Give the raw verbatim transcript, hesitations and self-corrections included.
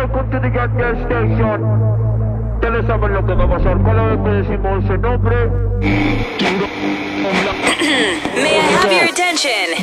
welcome to the Gas Gas Station. Tell us about lo que va a pasar. Cada vez que decimos ese nombre, May I have your attention?